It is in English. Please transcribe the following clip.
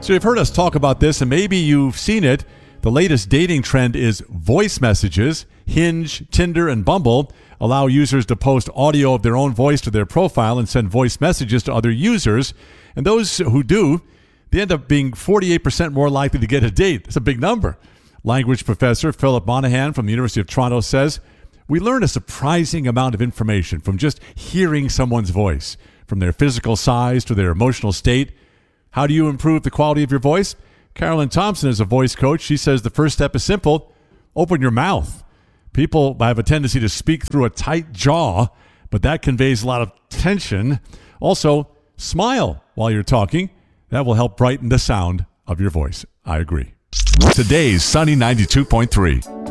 So you've heard us talk about this, and maybe you've seen it. The latest dating trend is voice messages. Hinge, Tinder, and Bumble allow users to post audio of their own voice to their profile and send voice messages to other users. And those who do, they end up being 48% more likely to get a date. That's a big number. Language professor Philip Monahan from the University of Toronto says, "We learn a surprising amount of information from just hearing someone's voice, from their physical size to their emotional state. How do you improve the quality of your voice?" Carolyn Thompson is a voice coach. She says the first step is simple. Open your mouth. People have a tendency to speak through a tight jaw, but that conveys a lot of tension. Also, smile while you're talking. That will help brighten the sound of your voice. I agree. Today's Sunny 92.3.